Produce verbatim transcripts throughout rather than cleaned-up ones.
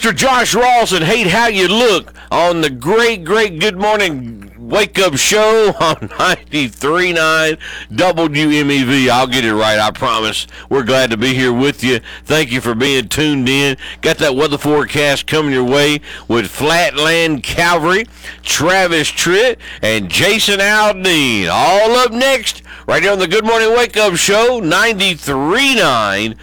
Mister Josh Ross and Hate How You Look on the great, great Good Morning Wake Up Show on ninety-three point nine W M E V. I'll get it right, I promise. We're glad to be here with you. Thank you for being tuned in. Got that weather forecast coming your way with Flatland Calvary, Travis Tritt, and Jason Aldean. All up next, right here on the Good Morning Wake Up Show, ninety-three point nine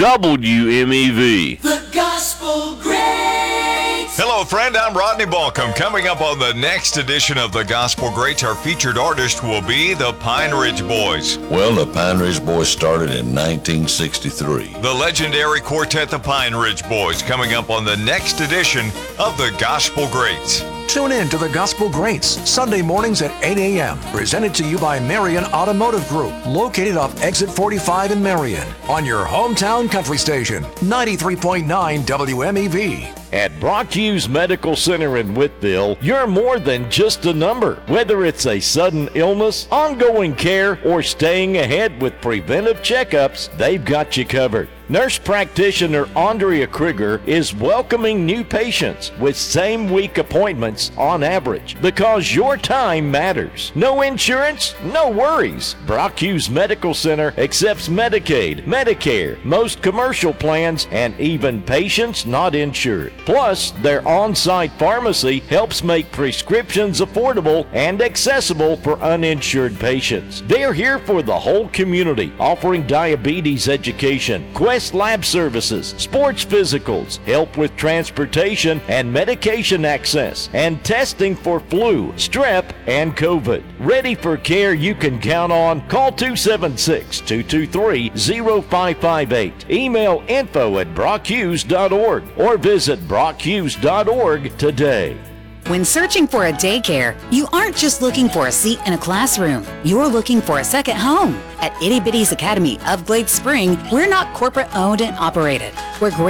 W M E V. The Gospel Greats. Hello, friend. I'm Rodney Balcom. Coming up on the next edition of the Gospel Greats, our featured artist will be the Pine Ridge Boys. Well, the Pine Ridge Boys started in nineteen sixty-three. The legendary quartet, the Pine Ridge Boys, coming up on the next edition of the Gospel Greats. Tune in to the Gospel Greats, Sunday mornings at eight a.m. Presented to you by Marion Automotive Group, located off Exit forty-five in Marion, on your hometown country station, ninety-three point nine W M E V. At Brock Hughes Medical Center in Whiteville, you're more than just a number. Whether it's a sudden illness, ongoing care, or staying ahead with preventive checkups, they've got you covered. Nurse practitioner Andrea Krieger is welcoming new patients with same-week appointments on average because your time matters. No insurance? No worries. Brock Hughes Medical Center accepts Medicaid, Medicare, most commercial plans, and even patients not insured. Plus, their on-site pharmacy helps make prescriptions affordable and accessible for uninsured patients. They're here for the whole community, offering diabetes education, Quest lab services, sports physicals, help with transportation and medication access, and testing for flu, strep, and COVID. Ready for care you can count on? Call two seven six, two two three, zero five five eight. Email info at brock hughes dot org or visit brock hughes dot org today. When searching for a daycare, you aren't just looking for a seat in a classroom. You're looking for a second home. At Itty Bitty's Academy of Glade Spring, we're not corporate owned and operated. We're great